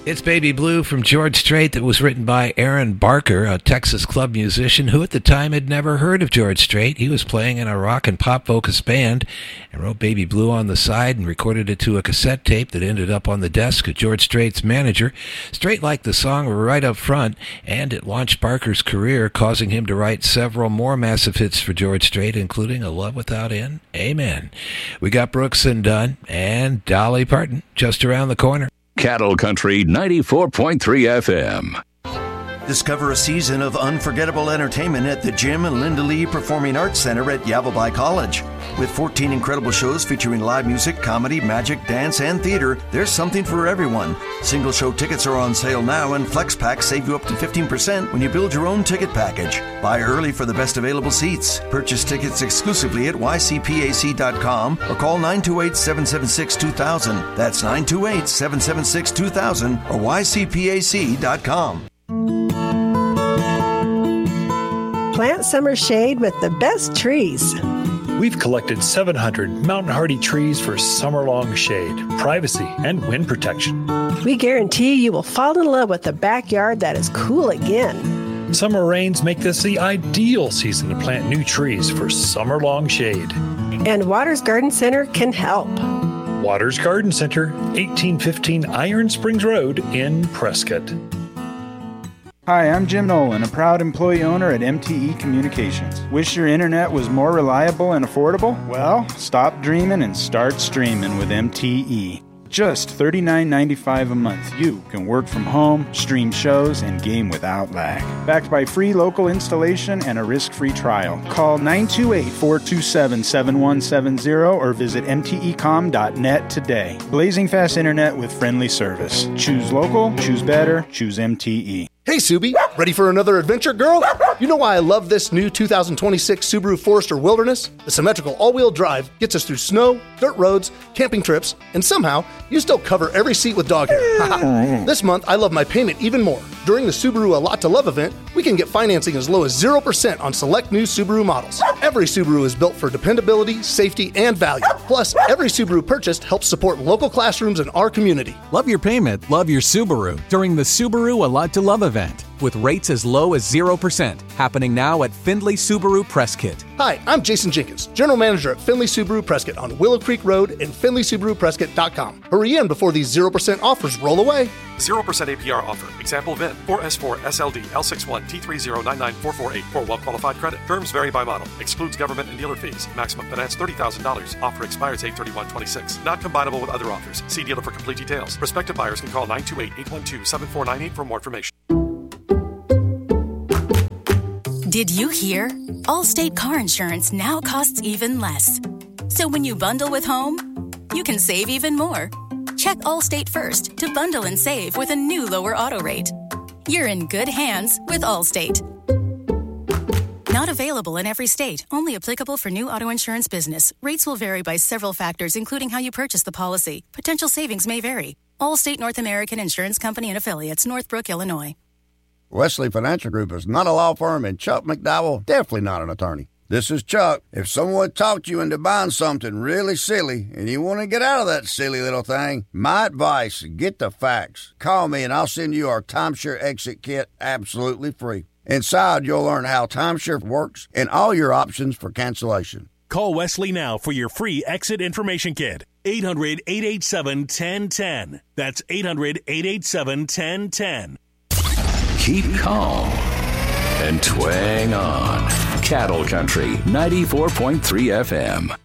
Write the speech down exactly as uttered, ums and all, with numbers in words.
It's Baby Blue from George Strait that was written by Aaron Barker, a Texas club musician who at the time had never heard of George Strait. He was playing in a rock and pop focused band and wrote Baby Blue on the side and recorded it to a cassette tape that ended up on the desk of George Strait's manager. Strait liked the song right up front, and it launched Barker's career, causing him to write several more massive hits for George Strait, including A Love Without End, Amen. We got Brooks and Dunn and Dolly Parton just around the corner. Cattle Country ninety-four point three F M. Discover a season of unforgettable entertainment at the Jim and Linda Lee Performing Arts Center at Yavapai College. With fourteen incredible shows featuring live music, comedy, magic, dance, and theater, there's something for everyone. Single show tickets are on sale now, and Flex Packs save you up to fifteen percent when you build your own ticket package. Buy early for the best available seats. Purchase tickets exclusively at y c p a c dot com or call nine two eight, seven seven six, two thousand. That's nine two eight, seven seven six, two thousand or y c p a c dot com. Plant summer shade with the best trees. We've collected seven hundred mountain hardy trees for summer-long shade, privacy, and wind protection. We guarantee you will fall in love with a backyard that is cool again. Summer rains make this the ideal season to plant new trees for summer-long shade. And Waters Garden Center can help. Waters Garden Center, eighteen fifteen Iron Springs Road in Prescott. Hi, I'm Jim Nolan, a proud employee owner at M T E Communications. Wish your internet was more reliable and affordable? Well, stop dreaming and start streaming with M T E. Just thirty-nine ninety-five a month, you can work from home, stream shows, and game without lag. Backed by free local installation and a risk-free trial. Call nine two eight, four two seven, seven one seven zero or visit m t e com dot net today. Blazing fast internet with friendly service. Choose local, choose better, choose M T E. Hey, Subi, ready for another adventure, girl? You know why I love this new two thousand twenty-six Subaru Forester Wilderness? The symmetrical all-wheel drive gets us through snow, dirt roads, camping trips, and somehow you still cover every seat with dog hair. This month, I love my payment even more. During the Subaru A Lot to Love event, we can get financing as low as zero percent on select new Subaru models. Every Subaru is built for dependability, safety, and value. Plus, every Subaru purchased helps support local classrooms in our community. Love your payment, love your Subaru during the Subaru A Lot to Love event, with rates as low as zero percent, happening now at Findlay Subaru Prescott. Hi, I'm Jason Jenkins, General Manager at Findlay Subaru Prescott on Willow Creek Road and findlay subaru prescott dot com. Hurry in before these zero percent offers roll away. zero percent A P R offer. Example V I N four S four S L D L sixty-one T three zero nine nine four four eight for well-qualified credit. Terms vary by model. Excludes government and dealer fees. Maximum finance thirty thousand dollars. Offer expires eight thirty-one twenty-six. Not combinable with other offers. See dealer for complete details. Prospective buyers can call nine two eight, eight one two, seven four nine eight for more information. Did you hear? Allstate car insurance now costs even less. So when you bundle with home, you can save even more. Check Allstate first to bundle and save with a new lower auto rate. You're in good hands with Allstate. Not available in every state. Only applicable for new auto insurance business. Rates will vary by several factors, including how you purchase the policy. Potential savings may vary. Allstate North American Insurance Company and Affiliates, Northbrook, Illinois. Wesley Financial Group is not a law firm, and Chuck McDowell definitely not an attorney. This is Chuck. If someone talked you into buying something really silly and you want to get out of that silly little thing, my advice, get the facts. Call me and I'll send you our timeshare exit kit absolutely free. Inside, you'll learn how timeshare works and all your options for cancellation. Call Wesley now for your free exit information kit. eight hundred, eight eight seven, one zero one zero. That's eight hundred, eight eight seven, one zero one zero. Keep calm and twang on. Cattle Country ninety-four point three F M.